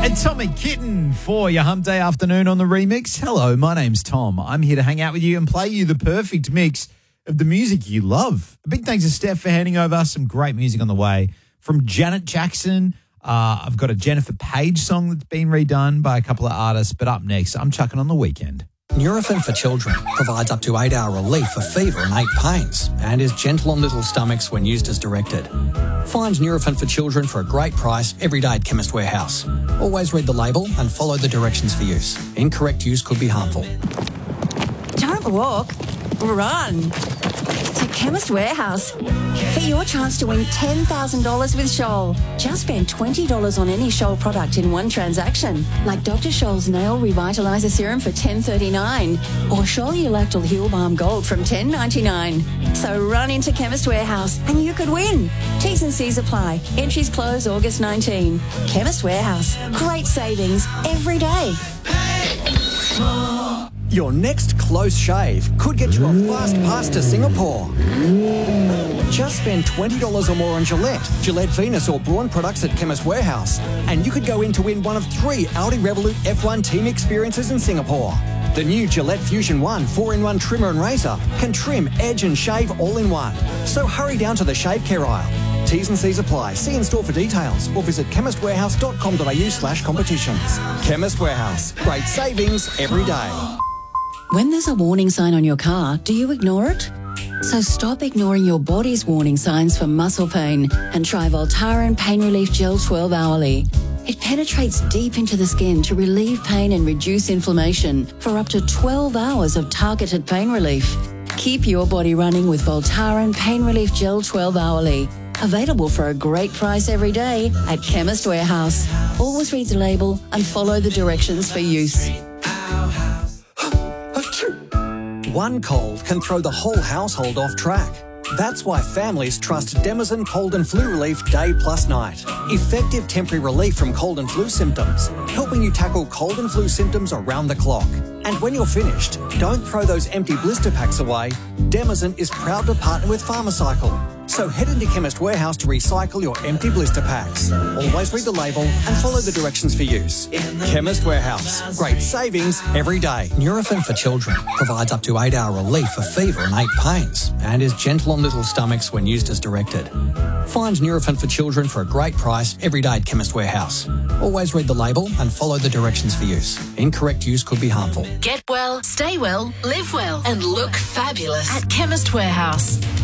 And Tommy Kitten for your Hump Day afternoon on the remix. Hello, my name's Tom. I'm here to hang out with you and play you the perfect mix of the music you love. A big thanks to Steph for handing over some great music on the way. From Janet Jackson, I've got a Jennifer Page song that's been redone by a couple of artists. But up next, I'm chucking on The Weeknd. Nurofen for Children provides up to 8-hour relief for fever and ache pains and is gentle on little stomachs when used as directed. Find Nurofen for Children for a great price every day at Chemist Warehouse. Always read the label and follow the directions for use. Incorrect use could be harmful. Don't walk, run to Chemist Warehouse for your chance to win $10,000 with Scholl. Just spend $20 on any Scholl product in one transaction, like Dr. Scholl's Nail Revitalizer Serum for $10.39 or Scholl Ulactal Heal Balm Gold from $10.99. So run into Chemist Warehouse and you could win. T's and C's apply. Entries close August 19. Chemist Warehouse. Great savings every day. Your next close shave could get you a fast pass to Singapore. Just spend $20 or more on Gillette Venus or Braun products at Chemist Warehouse, and you could go in to win one of 3 Audi Revolut F1 team experiences in Singapore. The new Gillette Fusion 1 4-in-1 trimmer and razor can trim, edge and shave all in one. So hurry down to the shave care aisle. T's and C's apply. See in store for details or visit chemistwarehouse.com.au/competitions. Chemist Warehouse. Great savings every day. When there's a warning sign on your car, do you ignore it? So stop ignoring your body's warning signs for muscle pain and try Voltaren Pain Relief Gel 12 Hourly. It penetrates deep into the skin to relieve pain and reduce inflammation for up to 12 hours of targeted pain relief. Keep your body running with Voltaren Pain Relief Gel 12 Hourly. Available for a great price every day at Chemist Warehouse. Always read the label and follow the directions for use. One cold can throw the whole household off track. That's why families trust Demazin Cold and Flu Relief Day plus Night. Effective temporary relief from cold and flu symptoms, helping you tackle cold and flu symptoms around the clock. And when you're finished, don't throw those empty blister packs away. Demazin is proud to partner with Pharmacycle. So head into Chemist Warehouse to recycle your empty blister packs. Always read the label and follow the directions for use. Chemist Warehouse. Great savings every day. Nurofen for Children provides up to 8-hour relief for fever and ache pains and is gentle on little stomachs when used as directed. Find Nurofen for Children for a great price every day at Chemist Warehouse. Always read the label and follow the directions for use. Incorrect use could be harmful. Get well, stay well, live well and look fabulous at Chemist Warehouse.